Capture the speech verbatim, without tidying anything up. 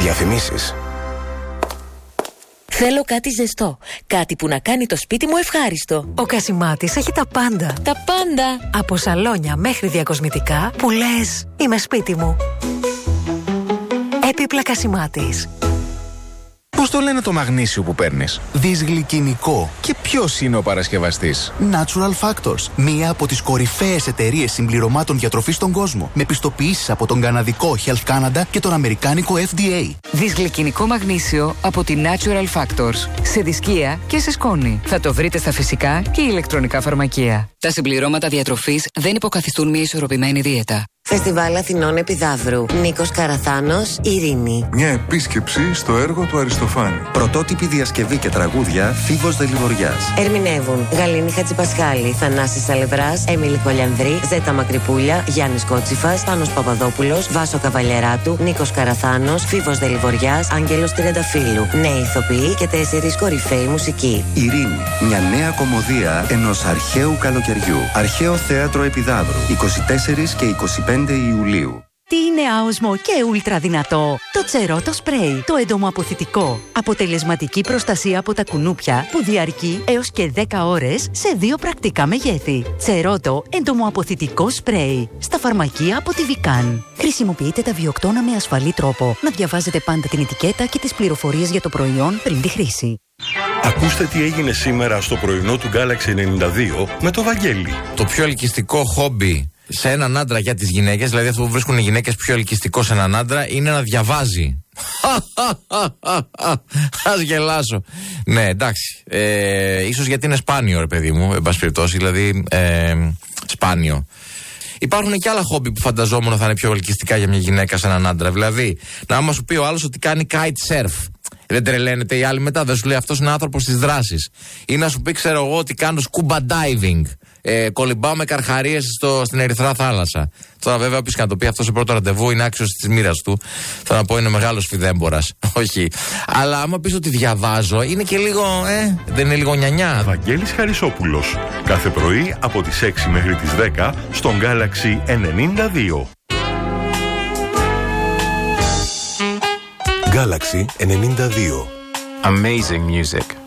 Διαφημίσεις. Θέλω κάτι ζεστό. Κάτι που να κάνει το σπίτι μου ευχάριστο. Ο Κασιμάτης έχει τα πάντα. Τα πάντα. Από σαλόνια μέχρι διακοσμητικά που λες είμαι σπίτι μου. Έπιπλα Κασιμάτης. Πώς το λένε το μαγνήσιο που παίρνεις? Δυσγλυκινικό. Και ποιος είναι ο παρασκευαστής? Natural Factors. Μία από τις κορυφαίες εταιρείες συμπληρωμάτων διατροφής στον κόσμο. Με πιστοποιήσεις από τον καναδικό Health Canada και τον αμερικάνικο F D A. Δυσγλυκινικό μαγνήσιο από τη Natural Factors. Σε δισκία και σε σκόνη. Θα το βρείτε στα φυσικά και ηλεκτρονικά φαρμακεία. Τα συμπληρώματα διατροφής δεν υποκαθιστούν μια ισορροπημένη δίαιτα. Φεστιβάλ Αθηνών Επιδαύρου. Νίκος Καραθάνος, Ειρήνη. Μια επίσκεψη στο έργο του Αριστοφάνη. Πρωτότυπη διασκευή και τραγούδια Φίβος Δελιβοριάς. Ερμηνεύουν Γαλήνη Χατζηπασχάλη, Θανάσης Σαλευράς, Έμιλη Κολιανδρή, Ζέτα Μακρυπούλια, Γιάννης Κότσιφας, Πάνος Παπαδόπουλος, Βάσο Καβαλιεράτου, Νίκος Καραθάνος, Φίβος Δελιβοριάς, Άγγελος Τριανταφύλου. Νέοι ηθοποιοί και τέσσερις κορυφαίοι μουσικοί. Ειρήνη. Μια νέα κομμωδία ενός αρχαίου καλοκαιριού. Αρχαίο Θέατρο Επιδαύρου. είκοσι τέσσερις και είκοσι πέντε Ιουλίου. Τι είναι άοσμο και ούλτρα δυνατό? Το Τσερότο Σπρέι, το εντομοαποθητικό. Αποτελεσματική προστασία από τα κουνούπια που διαρκεί έως και δέκα ώρες σε δύο πρακτικά μεγέθη. Τσερότο εντομοαποθητικό σπρέι. Στα φαρμακεία από τη Βικάν. Χρησιμοποιείτε τα βιοκτώνα με ασφαλή τρόπο. Να διαβάζετε πάντα την ετικέτα και τις πληροφορίες για το προϊόν πριν τη χρήση. Ακούστε τι έγινε σήμερα στο πρωινό του Galaxy ενενήντα δύο με το Βαγγέλη. Το πιο ελκυστικό χόμπι σε έναν άντρα για τις γυναίκες, δηλαδή αυτό που βρίσκουν οι γυναίκες πιο ελκυστικό σε έναν άντρα, είναι να διαβάζει. Ας γελάσω. Ναι, εντάξει. Ε, ίσως γιατί είναι σπάνιο, ρε παιδί μου, εν πάση περιπτώσει, δηλαδή ε, σπάνιο. Υπάρχουν και άλλα χόμπι που φανταζόμουν θα είναι πιο ελκυστικά για μια γυναίκα σε έναν άντρα. Δηλαδή, να άμα σου πει ο άλλος ότι κάνει kite surf. Δεν τρελαίνεται οι άλλοι μετά, δεν σου λέει αυτός είναι άνθρωπος της δράσης. Ή να σου πει, ξέρω εγώ, ότι κάνω scuba diving. Ε, κολυμπάω με καρχαρίες στο, στην Ερυθρά θάλασσα. Τώρα, βέβαια, όποιος και να το πει αυτό σε πρώτο ραντεβού είναι άξιος της μοίρας του. Θα να πω είναι μεγάλος φιδέμπορας. Όχι. Αλλά άμα πεις ότι διαβάζω, είναι και λίγο. Ε, δεν είναι λίγο νιανιά. Βαγγέλης Χαρισόπουλος. Κάθε πρωί από τις έξι μέχρι τις δέκα στον Galaxy ενενήντα δύο. Galaxy ενενήντα δύο. Amazing music.